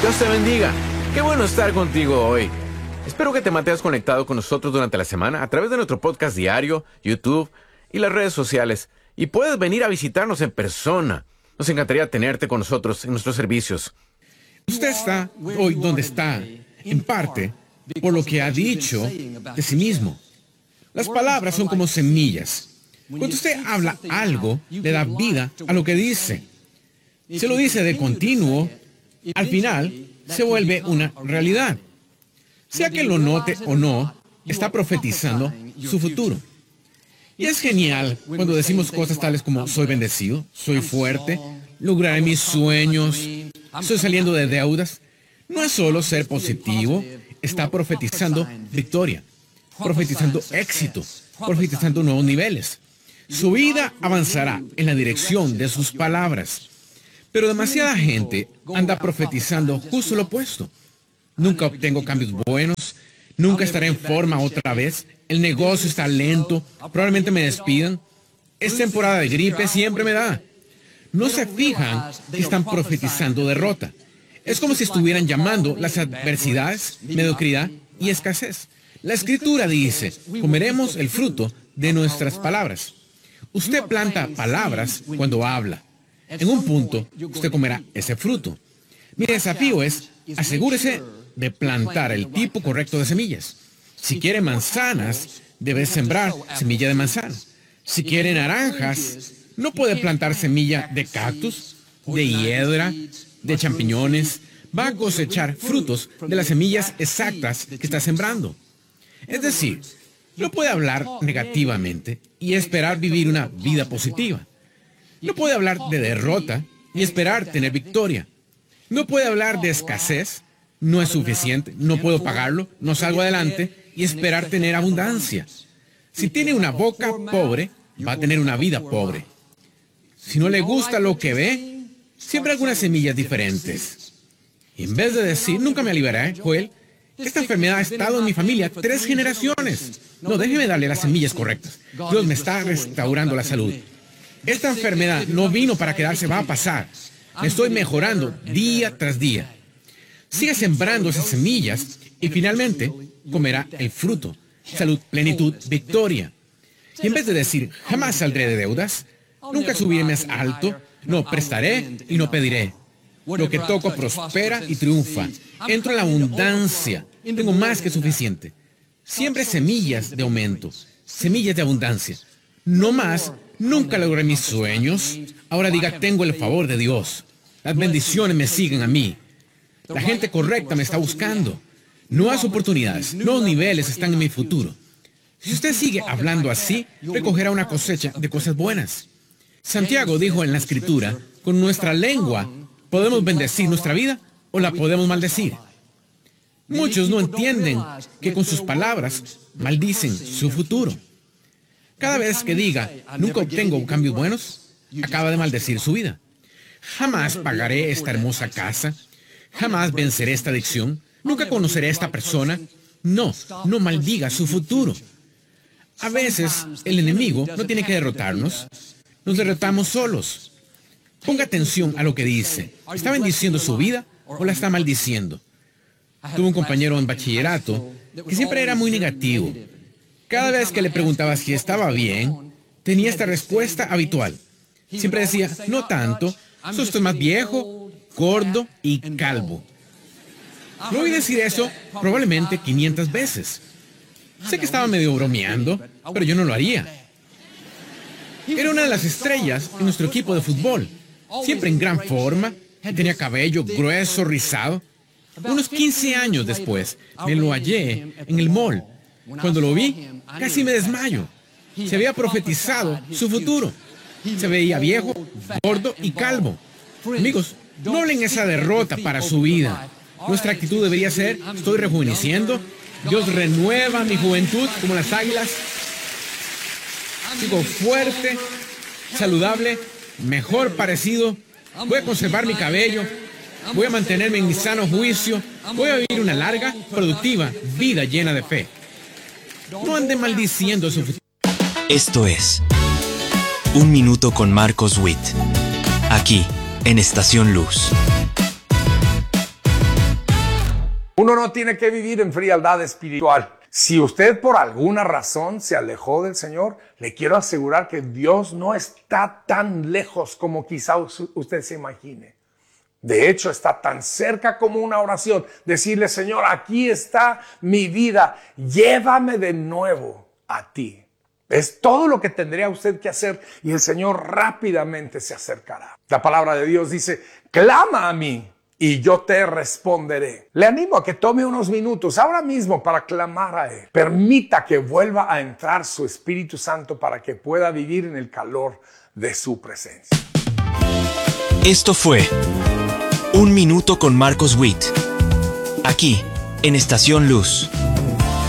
Dios te bendiga. Qué bueno estar contigo hoy. Espero que te mantengas conectado con nosotros durante la semana a través de nuestro podcast diario, YouTube y las redes sociales. Y puedes venir a visitarnos en persona. Nos encantaría tenerte con nosotros en nuestros servicios. Usted está hoy donde está, en parte, por lo que ha dicho de sí mismo. Las palabras son como semillas. Cuando usted habla algo, le da vida a lo que dice. Se lo dice de continuo, al final se vuelve una realidad. Sea que lo note o no, está profetizando su futuro. Y es genial cuando decimos cosas tales como soy bendecido, soy fuerte, lograré mis sueños, estoy saliendo de deudas. No es solo ser positivo, está profetizando victoria, profetizando éxito, profetizando nuevos niveles. Su vida avanzará en la dirección de sus palabras. Pero demasiada gente anda profetizando justo lo opuesto. Nunca obtengo cambios buenos, nunca estaré en forma otra vez, el negocio está lento, probablemente me despidan, es temporada de gripe, siempre me da. No se fijan que están profetizando derrota. Es como si estuvieran llamando las adversidades, mediocridad y escasez. La Escritura dice, comeremos el fruto de nuestras palabras. Usted planta palabras cuando habla. En un punto, usted comerá ese fruto. Mi desafío es, asegúrese de plantar el tipo correcto de semillas. Si quiere manzanas, debe sembrar semilla de manzana. Si quiere naranjas, no puede plantar semilla de cactus, de hiedra, de champiñones. Va a cosechar frutos de las semillas exactas que está sembrando. Es decir, no puede hablar negativamente y esperar vivir una vida positiva. No puede hablar de derrota y esperar tener victoria. No puede hablar de escasez, no es suficiente, no puedo pagarlo, no salgo adelante y esperar tener abundancia. Si tiene una boca pobre, va a tener una vida pobre. Si no le gusta lo que ve, siembra algunas semillas diferentes. Y en vez de decir, nunca me aliviaré, Joel, esta enfermedad ha estado en mi familia 3 generaciones. No, déjeme darle las semillas correctas. Dios me está restaurando la salud. Esta enfermedad no vino para quedarse, va a pasar. Me estoy mejorando día tras día. Sigue sembrando esas semillas y finalmente comerá el fruto. Salud, plenitud, victoria. Y en vez de decir, jamás saldré de deudas, nunca subiré más alto, no prestaré y no pediré. Lo que toco prospera y triunfa. Entro en la abundancia. Tengo más que suficiente. Siempre semillas de aumento, semillas de abundancia. No más, nunca logré mis sueños. Ahora diga, tengo el favor de Dios. Las bendiciones me siguen a mí. La gente correcta me está buscando. Nuevas oportunidades, nuevos niveles están en mi futuro. Si usted sigue hablando así, recogerá una cosecha de cosas buenas. Santiago dijo en la Escritura, con nuestra lengua podemos bendecir nuestra vida o la podemos maldecir. Muchos no entienden que con sus palabras maldicen su futuro. Cada vez que diga, nunca obtengo cambios buenos, acaba de maldecir su vida. Jamás pagaré esta hermosa casa, jamás venceré esta adicción, nunca conoceré a esta persona. No maldiga su futuro. A veces el enemigo no tiene que derrotarnos, nos derrotamos solos. Ponga atención a lo que dice. ¿Está bendiciendo su vida o la está maldiciendo? Tuve un compañero en bachillerato que siempre era muy negativo. Cada vez que le preguntaba si estaba bien, tenía esta respuesta habitual. Siempre decía, no tanto, solo estoy más viejo, gordo y calvo. Lo oí decir eso probablemente 500 veces. Sé que estaba medio bromeando, pero yo no lo haría. Era una de las estrellas en nuestro equipo de fútbol. Siempre en gran forma, tenía cabello grueso, rizado. Unos 15 años después, me lo hallé en el mall. Cuando lo vi, casi me desmayo. Se había profetizado su futuro. Se veía viejo, gordo y calvo. Amigos, no hablen esa derrota para su vida. Nuestra actitud debería ser, estoy rejuveneciendo. Dios renueva mi juventud como las águilas. Sigo fuerte, saludable, mejor parecido. Voy a conservar mi cabello. Voy a mantenerme en mi sano juicio. Voy a vivir una larga, productiva vida llena de fe. No ande maldiciendo su futuro. Esto es Un Minuto con Marcos Witt, aquí en Estación Luz. Uno no tiene que vivir en frialdad espiritual. Si usted por alguna razón se alejó del Señor, le quiero asegurar que Dios no está tan lejos como quizá usted se imagine. De hecho, está tan cerca como una oración. Decirle, Señor, aquí está mi vida, llévame de nuevo a ti. Es todo lo que tendría usted que hacer y el Señor rápidamente se acercará. La palabra de Dios dice, clama a mí y yo te responderé. Le animo a que tome unos minutos ahora mismo para clamar a Él. Permita que vuelva a entrar su Espíritu Santo para que pueda vivir en el calor de su presencia. Esto fue Un Minuto con Marcos Witt, aquí en Estación Luz.